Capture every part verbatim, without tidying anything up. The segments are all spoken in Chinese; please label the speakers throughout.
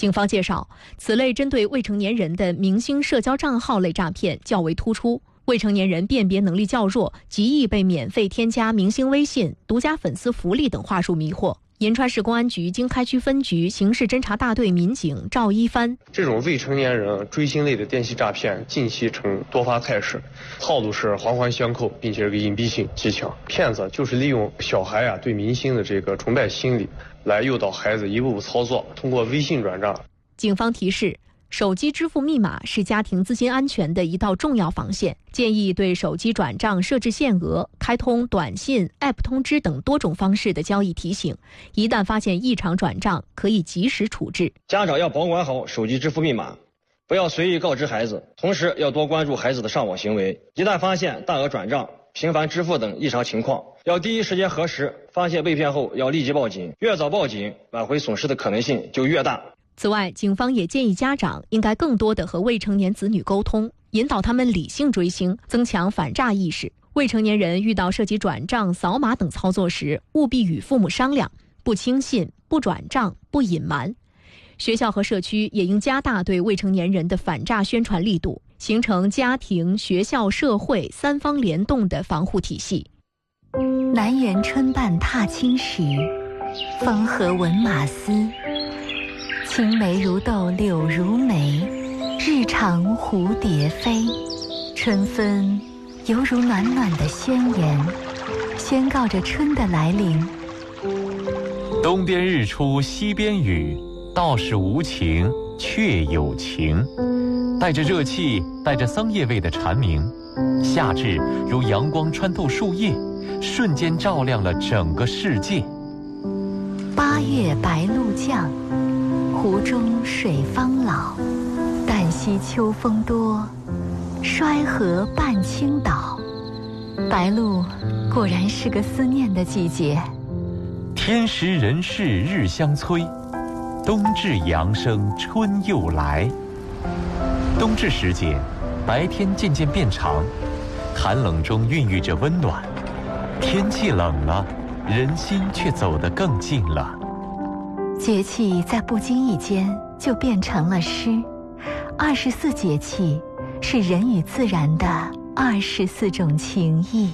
Speaker 1: 警方介绍，此类针对未成年人的明星社交账号类诈骗较为突出，未成年人辨别能力较弱，极易被免费添加明星微信、独家粉丝福利等话术迷惑。银川市公安局经开区分局刑事侦查大队民警赵一帆，
Speaker 2: 这种未成年人追星类的电信诈骗近期呈多发态势，套路是环环相扣，并且这个隐蔽性极强。骗子就是利用小孩啊对明星的这个崇拜心理，来诱导孩子一步步操作，通过微信转账。
Speaker 1: 警方提示，手机支付密码是家庭资金安全的一道重要防线，建议对手机转账设置限额、开通短信、App 通知等多种方式的交易提醒，一旦发现异常转账，可以及时处置。
Speaker 3: 家长要保管好手机支付密码，不要随意告知孩子，同时要多关注孩子的上网行为。一旦发现大额转账、频繁支付等异常情况，要第一时间核实，发现被骗后要立即报警，越早报警，挽回损失的可能性就越大。
Speaker 1: 此外，警方也建议家长应该更多地和未成年子女沟通，引导他们理性追星，增强反诈意识。未成年人遇到涉及转账、扫码等操作时，务必与父母商量，不轻信、不转账、不隐瞒。学校和社区也应加大对未成年人的反诈宣传力度，形成家庭、学校、社会三方联动的防护体系。
Speaker 4: 南园春半踏青时，风和闻马嘶。青梅如豆柳如眉，日长蝴蝶飞。春分犹如暖暖的宣言，宣告着春的来临。
Speaker 5: 东边日出西边雨，道是无晴却有晴。带着热气，带着桑叶味的蝉鸣，夏至如阳光穿透树叶，瞬间照亮了整个世界。
Speaker 4: 八月白露降，湖中水方老，旦夕秋风多，衰荷半倾倒。白露果然是个思念的季节。
Speaker 5: 天时人事日相催，冬至阳生春又来。冬至时节，白天渐渐变长，寒冷中孕育着温暖。天气冷了，人心却走得更近了。
Speaker 4: 节气在不经意间就变成了诗。二十四节气是人与自然的二十四种情谊。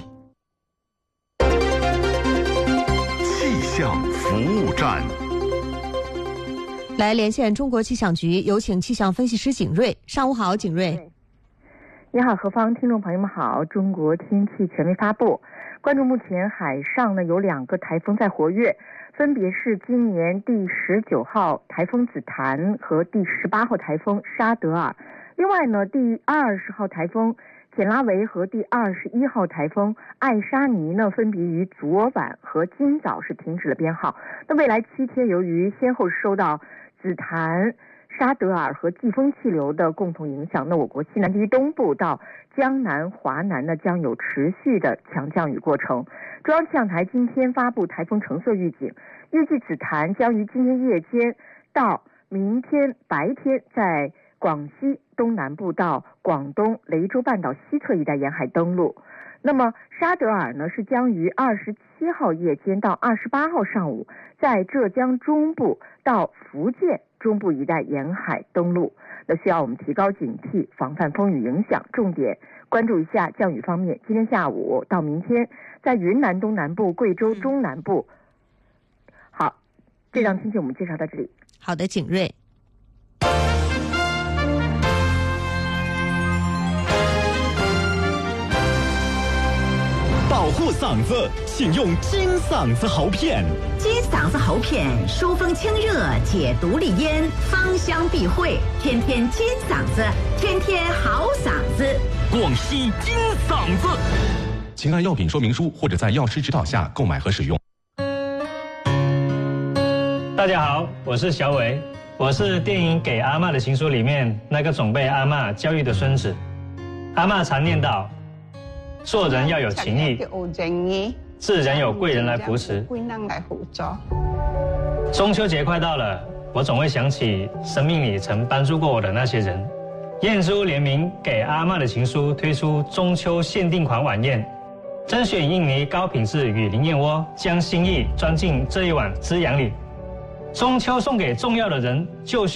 Speaker 6: 气象服务站，
Speaker 7: 来连线中国气象局，有请气象分析师景瑞。上午好，景瑞。
Speaker 8: 你好，何方，听众朋友们好。中国天气权威发布，关注目前海上呢有两个台风在活跃，分别是今年第十九号台风紫檀和第十八号台风沙德尔。另外呢，第二十号台风简拉维和第二十一号台风艾沙尼呢，分别于昨晚和今早是停止了编号。那未来七天，由于先后受到紫檀、沙德尔和季风气流的共同影响，那我国西南地区东部到江南、华南呢将有持续的强降雨过程。中央气象台今天发布台风橙色预警，预计紫檀将于今天夜间到明天白天在广西东南部到广东雷州半岛西侧一带沿海登陆。那么沙德尔呢是将于二十七号夜间到二十八号上午在浙江中部到福建中部一带沿海登陆，那需要我们提高警惕，防范风雨影响。重点关注一下降雨方面，今天下午到明天在云南东南部、贵州中南部。好，这张天气我们介绍到这里。
Speaker 7: 好的，景瑞。
Speaker 6: 保护嗓子，请用金嗓子喉片。
Speaker 9: 金嗓子喉片，疏风清热，解毒利咽，芳香避秽。天天金嗓子，天天好嗓子。
Speaker 6: 广西金嗓子。请按药品说明书或者在药师指导下购买和使用。
Speaker 10: 大家好，我是小伟，我是电影《给阿嬷的情书》里面那个总被阿嬷教育的孙子。阿嬷常念叨，做人要有情义，自然有贵人来扶持。中秋节快到了，我总会想起生命里曾帮助过我的那些人。燕珠联名《给阿嬷的情书》推出中秋限定款晚宴，甄选印尼高品质雨林燕窝，将心意装进这一碗滋养里。中秋送给重要的人，就是